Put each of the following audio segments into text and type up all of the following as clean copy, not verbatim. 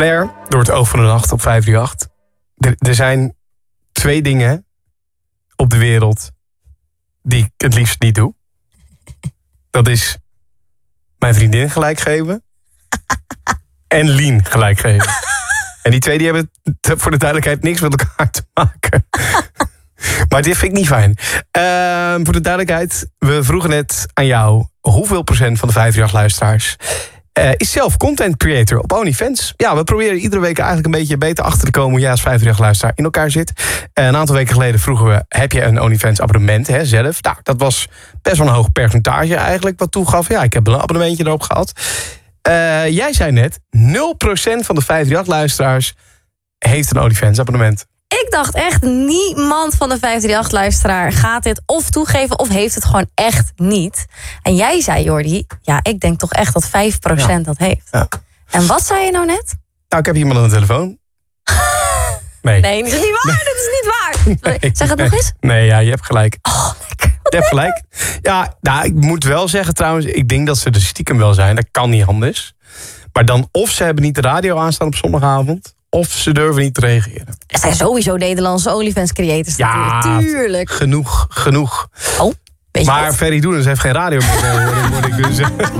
Flair, door het oog van de nacht op 538. Er zijn 2 dingen op de wereld die ik het liefst niet doe. Dat is mijn vriendin gelijk geven en Lien gelijk geven. En die 2 die hebben voor de duidelijkheid niks met elkaar te maken. Maar dit vind ik niet fijn. Voor de duidelijkheid, we vroegen net aan jou hoeveel procent van de 538-luisteraars is zelf content creator op OnlyFans. Ja, we proberen iedere week eigenlijk een beetje beter achter te komen hoe jij als 538-luisteraar in elkaar zit. Een aantal weken geleden vroegen we, heb je een OnlyFans abonnement zelf? Nou, dat was best wel een hoog percentage eigenlijk wat toegaf. Ja, ik heb een abonnementje erop gehad. Jij zei net, 0% van de 538-luisteraars heeft een OnlyFans abonnement. Ik dacht echt, niemand van de 538-luisteraar gaat dit of toegeven of heeft het gewoon echt niet. En jij zei, Jordi, ja, ik denk toch echt dat 5% dat heeft. Ja. En wat zei je nou net? Nou, ik heb iemand aan de telefoon. Nee, dat is niet waar. Dat is niet waar. Nee, zeg het nog eens. Nee, ja, je hebt gelijk. Oh, lekker. Je hebt gelijk. Ja, nou, ik moet wel zeggen trouwens, ik denk dat ze er stiekem wel zijn. Dat kan niet anders. Maar dan of ze hebben niet de radio aanstaan op zondagavond, of ze durven niet te reageren. Er zijn sowieso Nederlandse OnlyFans-creators natuurlijk. Tuurlijk. Genoeg. Oh, maar Ferry Doenens heeft geen radio meer, moet ik dus zeggen.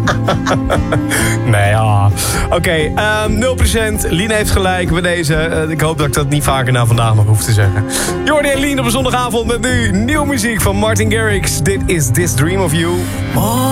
Nee, ja. Oké, 0%. Lien heeft gelijk bij deze. Ik hoop dat ik dat niet vaker na vandaag nog hoef te zeggen. Jordi en Lien op een zondagavond met nu nieuwe muziek van Martin Garrix. Dit is This Dream of You.